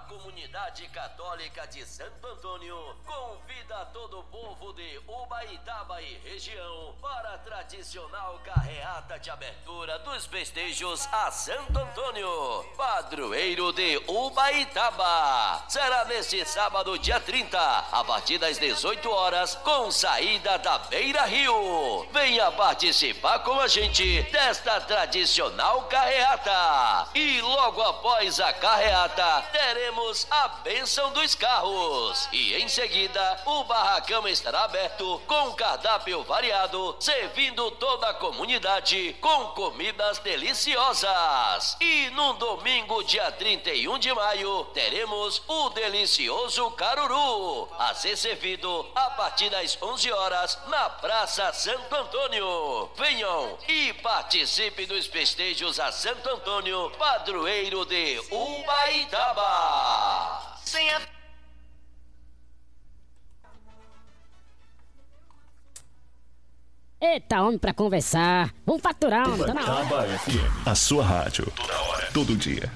comunidade católica de Santo Antônio convida todo o povo de Ubaitaba e região para a tradicional carreata de abertura dos festejos a Santo Antônio, padroeiro de Ubaitaba. Será neste sábado, dia 30, a partir das 18 horas, com saída da Beira Rio. Venha participar com a gente desta tradicional carreata. E logo após a carreata, teremos a bênção dos carros. E em seguida, o barracão estará aberto com cardápio variado, servindo toda a comunidade com comidas deliciosas. E no domingo, dia 31 de maio, teremos o delicioso caruru, a ser servido a partir das 11 horas na Praça Santo Antônio. Venham e participe dos festejos a Santo Antônio, padroeiro de Ubaitaba. Eita, homem, pra conversar. Vamos faturar, homem, tá na hora. Ubaitaba FM, a sua rádio, toda hora, todo dia.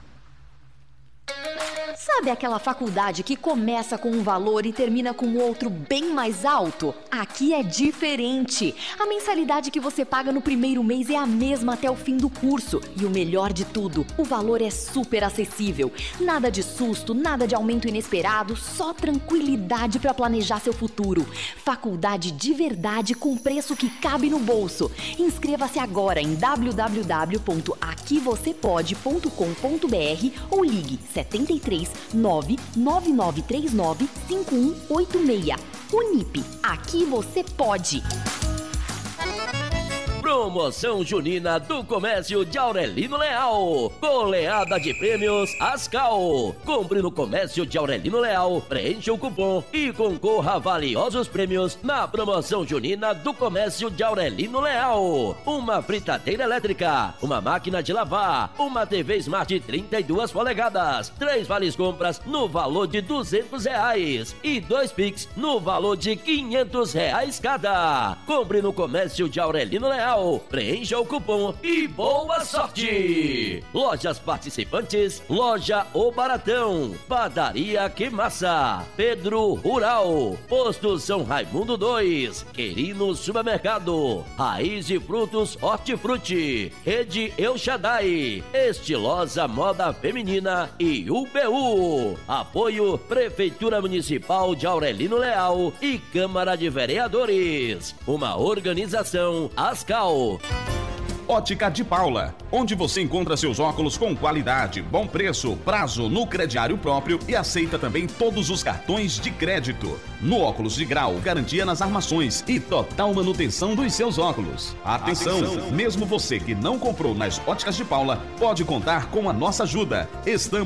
Sabe aquela faculdade que começa com um valor e termina com outro bem mais alto? Aqui é diferente. A mensalidade que você paga no primeiro mês é a mesma até o fim do curso. E o melhor de tudo, o valor é super acessível. Nada de susto, nada de aumento inesperado, só tranquilidade para planejar seu futuro. Faculdade de verdade com preço que cabe no bolso. Inscreva-se agora em www.aquivocepode.com.br ou ligue 73 99939 5186. Unip, aqui você pode. Promoção junina do comércio de Aurelino Leal. Goleada de prêmios Ascal. Compre no comércio de Aurelino Leal, preencha o cupom e concorra a valiosos prêmios na promoção junina do comércio de Aurelino Leal. Uma fritadeira elétrica, uma máquina de lavar, uma TV Smart 32 polegadas, 3 vales compras no valor de R$200 e 2 Pix no valor de R$500 cada. Compre no comércio de Aurelino Leal, preencha o cupom e boa sorte! Lojas participantes: Loja O Baratão, Padaria Que Massa, Pedro Rural, Posto São Raimundo 2, Querino Supermercado, Raiz de Frutos Hortifruti, Rede El Shaddai, Estilosa Moda Feminina e UPU. Apoio Prefeitura Municipal de Aurelino Leal e Câmara de Vereadores. Uma organização Ascal. Ótica de Paula, onde você encontra seus óculos com qualidade, bom preço, prazo no crediário próprio e aceita também todos os cartões de crédito. No óculos de grau, garantia nas armações e total manutenção dos seus óculos. Atenção! Mesmo você que não comprou nas Óticas de Paula, pode contar com a nossa ajuda. Estamos